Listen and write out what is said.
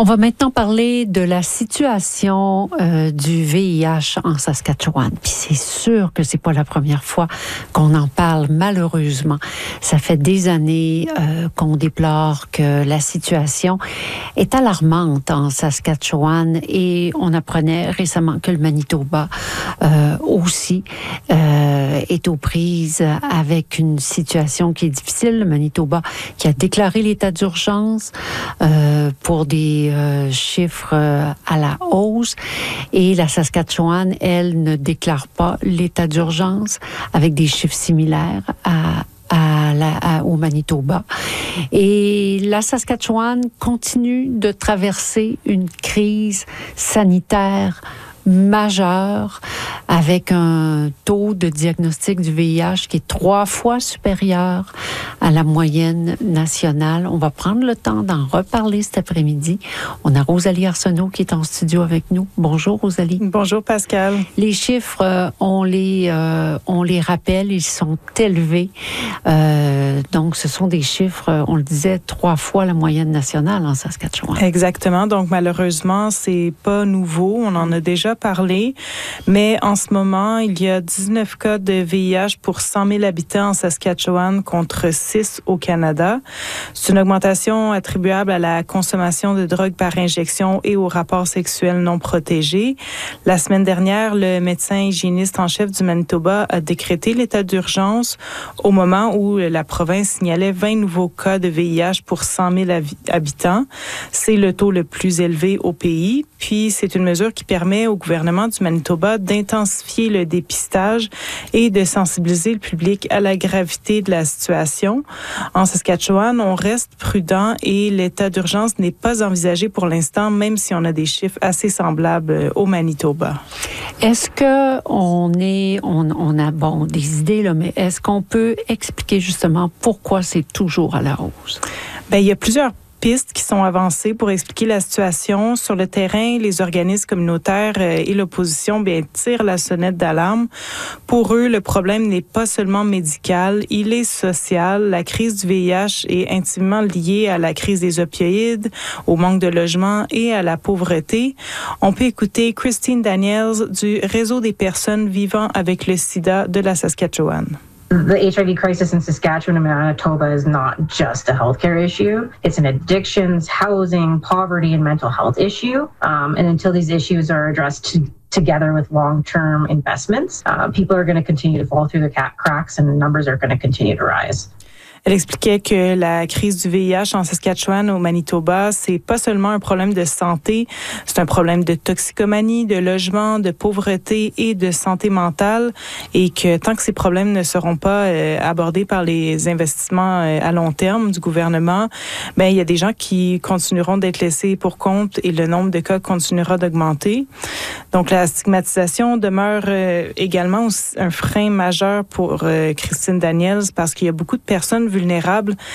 On va maintenant parler de la situation du VIH en Saskatchewan. Puis c'est sûr que c'est pas la première fois qu'on en parle, malheureusement. Ça fait des années qu'on déplore que la situation est alarmante en Saskatchewan et on apprenait récemment que le Manitoba aussi est aux prises avec une situation qui est difficile. Le Manitoba qui a déclaré l'état d'urgence pour des chiffres à la hausse et la Saskatchewan, elle, ne déclare pas l'état d'urgence avec des chiffres similaires au Manitoba. Et la Saskatchewan continue de traverser une crise sanitaire majeure avec un taux de diagnostic du VIH qui est 3 fois supérieur à la moyenne nationale. On va prendre le temps d'en reparler cet après-midi. On a Rosalie Arsenault qui est en studio avec nous. Bonjour Rosalie. Bonjour Pascal. Les chiffres, on les rappelle, ils sont élevés. Donc ce sont des chiffres, on le disait, 3 fois la moyenne nationale en Saskatchewan. Exactement. Donc malheureusement, c'est pas nouveau. On en a déjà parlé. Mais en ce moment, il y a 19 cas de VIH pour 100 000 habitants en Saskatchewan contre 6 au Canada. C'est une augmentation attribuable à la consommation de drogue par injection et aux rapports sexuels non protégés. La semaine dernière, le médecin hygiéniste en chef du Manitoba a décrété l'état d'urgence au moment où la province signalait 20 nouveaux cas de VIH pour 100 000 habitants. C'est le taux le plus élevé au pays. Puis, c'est une mesure qui permet au gouvernement du Manitoba d'intensifier le dépistage et de sensibiliser le public à la gravité de la situation. En Saskatchewan, on reste prudent et l'état d'urgence n'est pas envisagé pour l'instant, même si on a des chiffres assez semblables au Manitoba. Est-ce que on a des idées là, mais est-ce qu'on peut expliquer justement pourquoi c'est toujours à la hausse? Bien, il y a plusieurs pistes qui sont avancées pour expliquer la situation. Sur le terrain, les organismes communautaires et l'opposition tirent la sonnette d'alarme. Pour eux, le problème n'est pas seulement médical, il est social. La crise du VIH est intimement liée à la crise des opioïdes, au manque de logement et à la pauvreté. On peut écouter Christine Daniels du Réseau des personnes vivant avec le sida de la Saskatchewan. The HIV crisis in Saskatchewan and Manitoba is not just a healthcare issue. It's an addictions, housing, poverty, and mental health issue. And until these issues are addressed together with long-term investments, people are going to continue to fall through the cracks and numbers are going to continue to rise. Elle expliquait que la crise du VIH en Saskatchewan, au Manitoba, c'est pas seulement un problème de santé, c'est un problème de toxicomanie, de logement, de pauvreté et de santé mentale, et que tant que ces problèmes ne seront pas abordés par les investissements à long terme du gouvernement, il y a des gens qui continueront d'être laissés pour compte et le nombre de cas continuera d'augmenter. Donc la stigmatisation demeure également un frein majeur pour Christine Daniels parce qu'il y a beaucoup de personnes vulnérables